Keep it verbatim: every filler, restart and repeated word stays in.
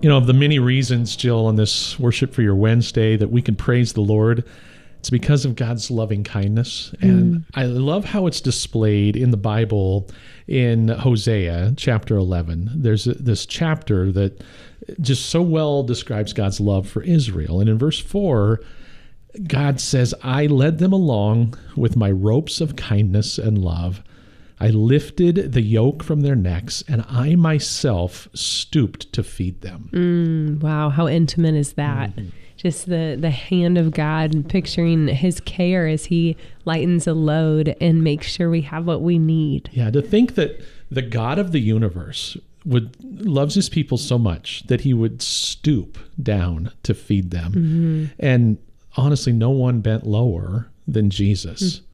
You know, of the many reasons, Jill, on this Worship for Your Wednesday that we can praise the Lord, it's because of God's loving kindness. And mm. I love how it's displayed in the Bible in Hosea chapter eleven. There's a, this chapter that just so well describes God's love for Israel. And in verse four, God says, I led them along with my ropes of kindness and love. I lifted the yoke from their necks, and I myself stooped to feed them. Mm, wow, how intimate is that? Mm-hmm. Just the, the hand of God and picturing his care as he lightens a load and makes sure we have what we need. Yeah, to think that the God of the universe would loves his people so much that he would stoop down to feed them. Mm-hmm. And honestly, no one bent lower than Jesus. Mm.